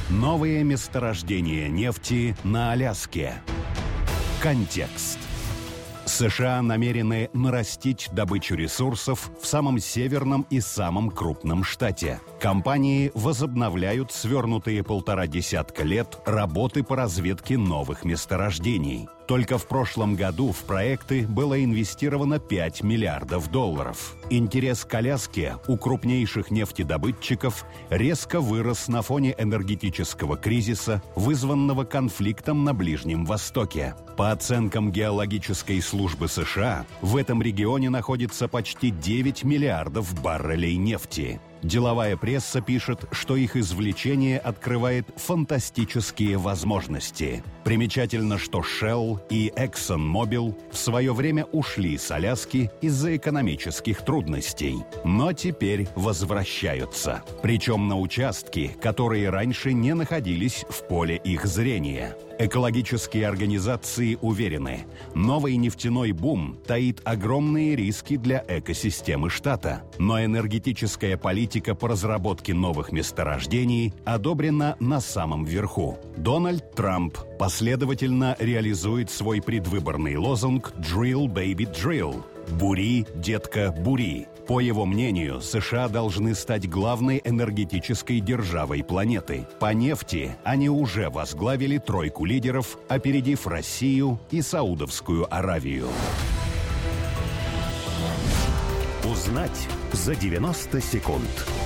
Новые месторождения нефти на Аляске. Контекст. США намерены нарастить добычу ресурсов в самом северном и самом крупном штате. Компании возобновляют свернутые 1,5 десятка лет работы по разведке новых месторождений. Только в прошлом году в проекты было инвестировано $5 миллиардов. Интерес к Аляске у крупнейших нефтедобытчиков резко вырос на фоне энергетического кризиса, вызванного конфликтом на Ближнем Востоке. По оценкам Геологической службы США, в этом регионе находится почти 9 миллиардов баррелей нефти. Деловая пресса пишет, что их извлечение открывает фантастические возможности. Примечательно, что Shell и ExxonMobil в свое время ушли с Аляски из-за экономических трудностей, но теперь возвращаются. Причем на участки, которые раньше не находились в поле их зрения. Экологические организации уверены, новый нефтяной бум таит огромные риски для экосистемы штата. Но энергетическая политика по разработке новых месторождений одобрена на самом верху. Дональд Трамп последовательно реализует свой предвыборный лозунг «Drill, baby, drill» – «Бури, детка, бури». По его мнению, США должны стать главной энергетической державой планеты. По нефти они уже возглавили тройку лидеров, опередив Россию и Саудовскую Аравию. Узнать за 90 секунд.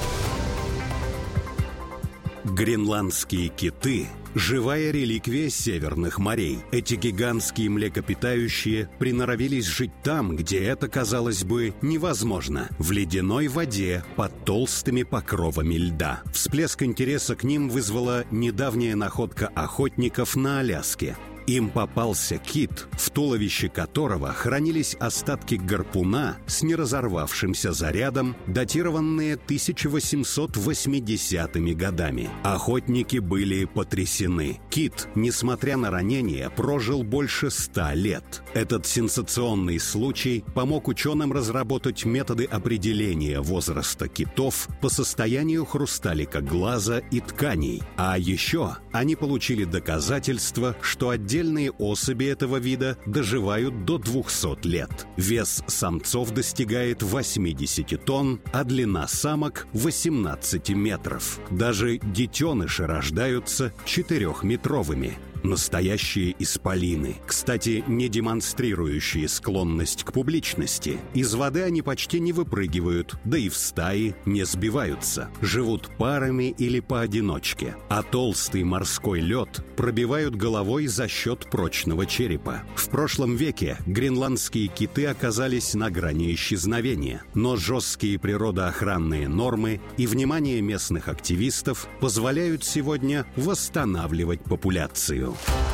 Гренландские киты – живая реликвия северных морей. Эти гигантские млекопитающие приноровились жить там, где это, казалось бы, невозможно – в ледяной воде под толстыми покровами льда. Всплеск интереса к ним вызвала недавняя находка охотников на Аляске. Им попался кит, в туловище которого хранились остатки гарпуна с неразорвавшимся зарядом, датированные 1880-ми годами. Охотники были потрясены. Кит, несмотря на ранения, прожил больше 100 лет. Этот сенсационный случай помог ученым разработать методы определения возраста китов по состоянию хрусталика глаза и тканей. А еще они получили доказательство, что отдельные особи этого вида доживают до 200 лет. Вес самцов достигает 80 тонн, а длина самок – 18 метров. Даже детеныши рождаются 4-метровыми. Настоящие исполины, кстати, не демонстрирующие склонность к публичности. Из воды они почти не выпрыгивают, да и в стаи не сбиваются. Живут парами или поодиночке. А толстый морской лед пробивают головой за счет прочного черепа. В прошлом веке гренландские киты оказались на грани исчезновения. Но жесткие природоохранные нормы и внимание местных активистов позволяют сегодня восстанавливать популяцию.